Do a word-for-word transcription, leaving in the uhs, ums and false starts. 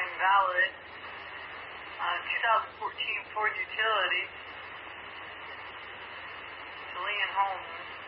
valid. Uh, twenty fourteen Ford Utility. Julian Holmes.